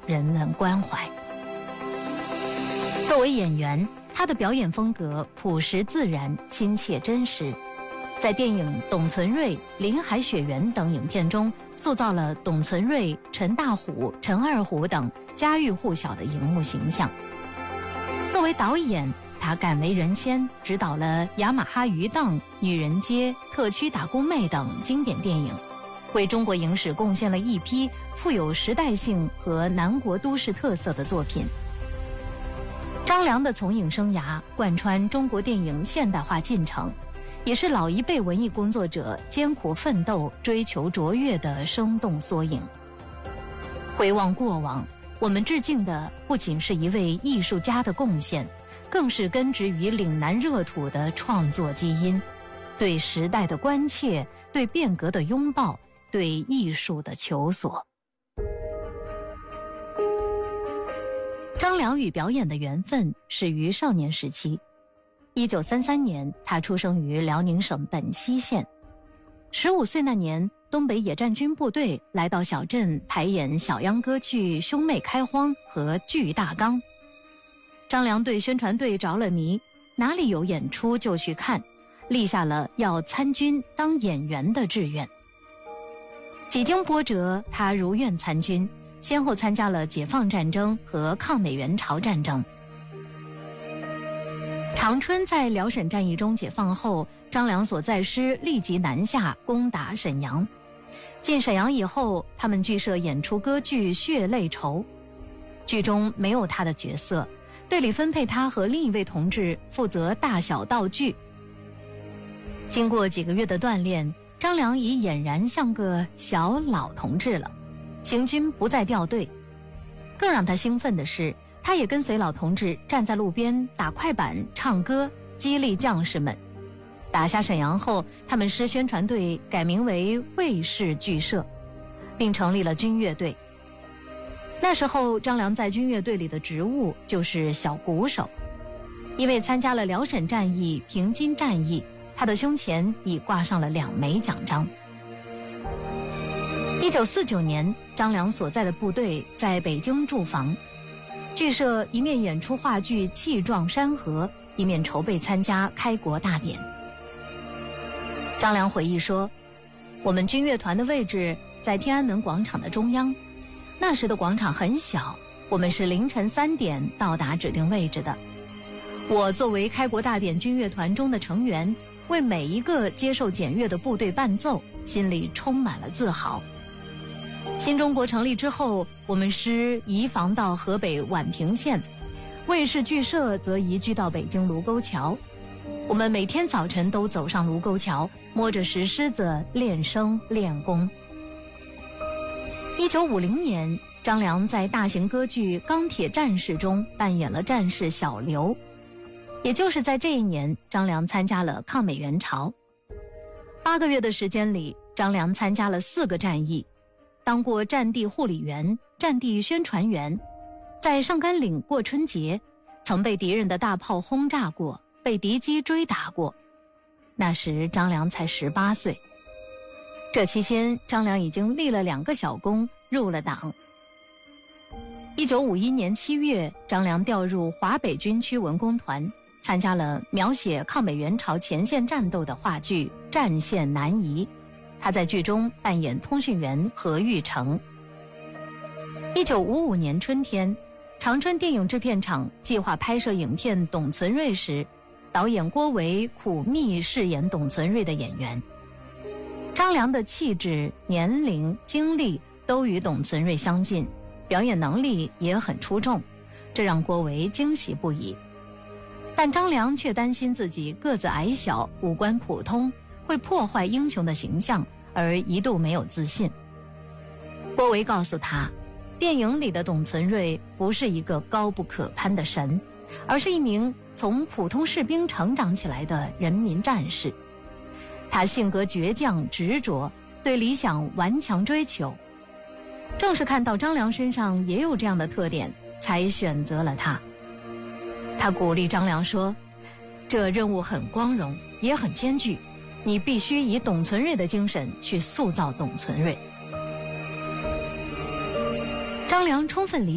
人文关怀。作为演员，他的表演风格朴实自然、亲切真实，在电影《董存瑞》《林海雪原》等影片中，塑造了董存瑞、陈大虎、陈二虎等家喻户晓的荧幕形象。作为导演，他敢为人先，执导了《雅马哈鱼档》《女人街》《特区打工妹》等经典电影，为中国影史贡献了一批富有时代性和南国都市特色的作品。张良的从影生涯贯穿中国电影现代化进程，也是老一辈文艺工作者艰苦奋斗、追求卓越的生动缩影。回望过往，我们致敬的不仅是一位艺术家的贡献，更是根植于岭南热土的创作基因，对时代的关切，对变革的拥抱，对艺术的求索。张良与表演的缘分始于少年时期。1933年，他出生于辽宁省本溪县。15岁那年，东北野战军部队来到小镇排演小秧歌剧《兄妹开荒》和《巨大纲》。张良对宣传队着了迷，哪里有演出就去看，立下了要参军当演员的志愿。几经波折，他如愿参军，先后参加了解放战争和抗美援朝战争。长春在辽沈战役中解放后，张良所在师立即南下攻打沈阳。进沈阳以后，他们剧社演出歌剧《血泪愁》，剧中没有他的角色，队里分配他和另一位同志负责大小道具。经过几个月的锻炼，张良已俨然像个小老同志了，行军不再掉队。更让他兴奋的是，他也跟随老同志站在路边打快板唱歌，激励将士们。打下沈阳后，他们师宣传队改名为卫士剧社，并成立了军乐队。那时候张良在军乐队里的职务就是小鼓手。因为参加了辽沈战役、平津战役，他的胸前已挂上了2枚奖章。1949年，张良所在的部队在北京驻防，剧社一面演出话剧《气壮山河》，一面筹备参加开国大典。张良回忆说，我们军乐团的位置在天安门广场的中央，那时的广场很小，我们是凌晨3点到达指定位置的。我作为开国大典军乐团中的成员，为每一个接受检阅的部队伴奏，心里充满了自豪。新中国成立之后，我们师移防到河北宛平县，卫士剧社则移居到北京卢沟桥。我们每天早晨都走上卢沟桥，摸着石狮子练声练功。1950年，张良在大型歌剧《钢铁战士》中扮演了战士小刘。也就是在这一年，张良参加了抗美援朝。8个月的时间里，张良参加了4个战役，当过战地护理员、战地宣传员，在上甘岭过春节，曾被敌人的大炮轰炸过，被敌机追打过。那时张良才18岁。这期间，张良已经立了2个小功，入了党。1951年7月，张良调入华北军区文工团，参加了描写抗美援朝前线战斗的话剧《战线南移》，他在剧中扮演通讯员何玉成。1955年春天，长春电影制片厂计划拍摄影片《董存瑞》时，导演郭维苦觅饰演董存瑞的演员。张良的气质、年龄、经历都与董存瑞相近，表演能力也很出众，这让郭维惊喜不已。但张良却担心自己个子矮小、五官普通，会破坏英雄的形象，而一度没有自信。郭维告诉他，电影里的董存瑞不是一个高不可攀的神，而是一名从普通士兵成长起来的人民战士。他性格倔强执着，对理想顽强追求。正是看到张良身上也有这样的特点，才选择了他。他鼓励张良说，这任务很光荣，也很艰巨，你必须以董存瑞的精神去塑造董存瑞。张良充分理解